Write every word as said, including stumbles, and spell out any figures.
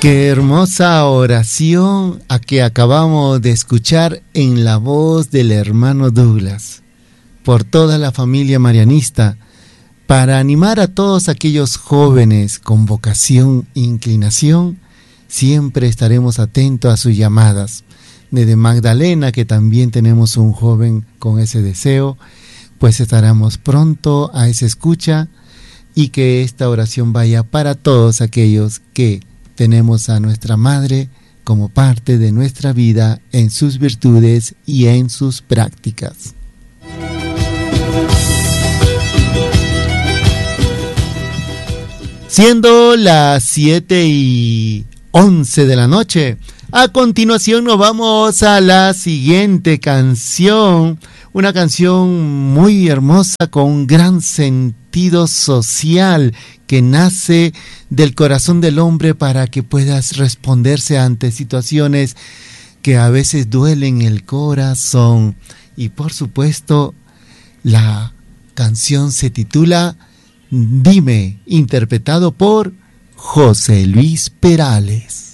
Qué hermosa oración a que acabamos de escuchar en la voz del hermano Douglas, por toda la familia marianista, para animar a todos aquellos jóvenes con vocación e inclinación. Siempre estaremos atentos a sus llamadas. Desde Magdalena, que también tenemos un joven con ese deseo, pues estaremos pronto a esa escucha, y que esta oración vaya para todos aquellos que tenemos a nuestra Madre como parte de nuestra vida en sus virtudes y en sus prácticas. Siendo las siete y once de la noche, a continuación nos vamos a la siguiente canción, una canción muy hermosa con un gran sentido social que nace del corazón del hombre para que puedas responderse ante situaciones que a veces duelen el corazón. Y por supuesto, la canción se titula Dime, interpretado por José Luis Perales.